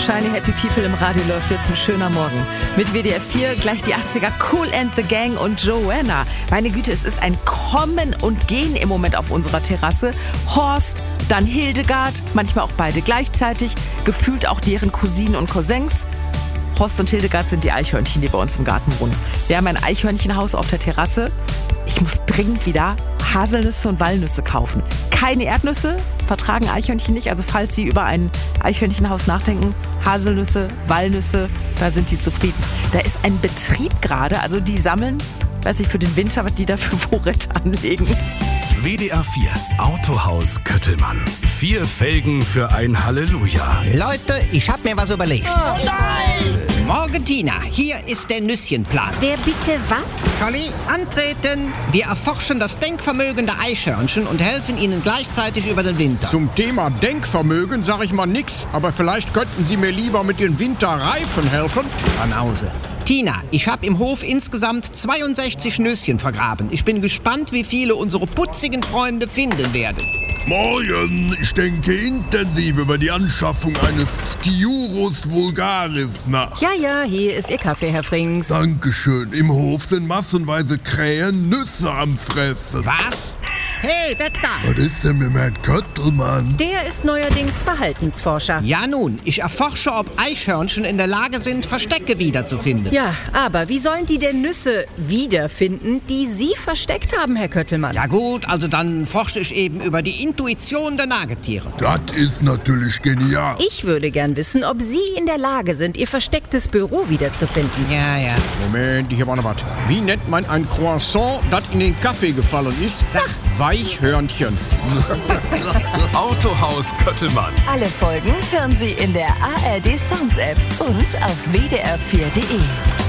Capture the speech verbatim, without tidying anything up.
Shiny Happy People im Radio läuft jetzt ein schöner Morgen. Mit W D R vier gleich die achtziger Kool and the Gang und Joanna. Meine Güte, es ist ein Kommen und Gehen im Moment auf unserer Terrasse. Horst, dann Hildegard, manchmal auch beide gleichzeitig. Gefühlt auch deren Cousinen und Cousins. Horst und Hildegard sind die Eichhörnchen, die bei uns im Garten wohnen. Wir haben ein Eichhörnchenhaus auf der Terrasse. Ich muss dringend wieder Haselnüsse und Walnüsse kaufen. Keine Erdnüsse, vertragen Eichhörnchen nicht. Also falls Sie über ein Eichhörnchenhaus nachdenken, Haselnüsse, Walnüsse, da sind die zufrieden. Da ist ein Betrieb gerade, also die sammeln, weiß ich, für den Winter, was die da für Vorräte anlegen. W D R vier Autohaus Köttelmann. Vier Felgen für ein Halleluja. Leute, ich hab mir was überlegt. Oh nein! Morgen, Tina, hier ist der Nüsschenplan. Der bitte was? Kali, antreten. Wir erforschen das Denkvermögen der Eichhörnchen und helfen ihnen gleichzeitig über den Winter. Zum Thema Denkvermögen sage ich mal nix, aber vielleicht könnten Sie mir lieber mit den Winterreifen helfen. Banause. Tina, ich habe im Hof insgesamt zweiundsechzig Nüsschen vergraben. Ich bin gespannt, wie viele unsere putzigen Freunde finden werden. Morgen, ich denke intensiv über die Anschaffung eines Sciurus vulgaris nach. Ja, ja, hier ist Ihr Kaffee, Herr Frings. Dankeschön. Im Hof sind massenweise Krähen Nüsse am Fressen. Was? Hey, Wetter! Was ist denn mit Herrn Köttelmann? Der ist neuerdings Verhaltensforscher. Ja nun, ich erforsche, ob Eichhörnchen in der Lage sind, Verstecke wiederzufinden. Ja, aber wie sollen die denn Nüsse wiederfinden, die Sie versteckt haben, Herr Köttelmann? Ja gut, also dann forsche ich eben über die Intuition der Nagetiere. Das ist natürlich genial. Ich würde gern wissen, ob Sie in der Lage sind, Ihr verstecktes Büro wiederzufinden. Ja, ja. Moment, ich habe auch noch was. Wie nennt man ein Croissant, das in den Kaffee gefallen ist? Sag. Weichhörnchen. Autohaus Köttelmann. Alle Folgen hören Sie in der A R D Sounds App und auf w d r vier punkt d e.